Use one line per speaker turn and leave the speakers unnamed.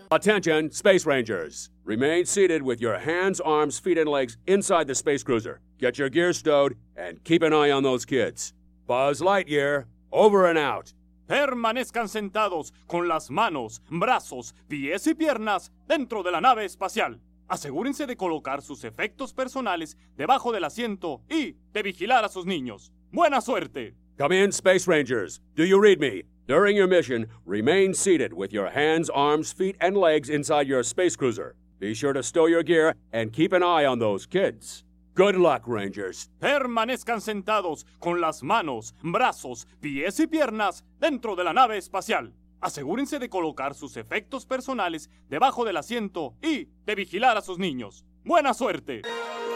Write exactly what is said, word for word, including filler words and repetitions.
Attention, Space Rangers. Remain seated with your hands, arms, feet, and legs inside the space cruiser. Get your gear stowed and keep an eye on those kids. Buzz Lightyear, over and out.
Permanezcan sentados con las manos, brazos, pies y piernas dentro de la nave espacial. Asegúrense de colocar sus efectos personales debajo del asiento y de vigilar a sus niños. ¡Buena suerte!
Come in, Space Rangers. Do you read me? During your mission, remain seated with your hands, arms, feet, and legs inside your space cruiser. Be sure to stow your gear and keep an eye on those kids. Good luck, Rangers.
Permanezcan sentados con las manos, brazos, pies y piernas dentro de la nave espacial. Asegúrense de colocar sus efectos personales debajo del asiento y de vigilar a sus niños. ¡Buena suerte!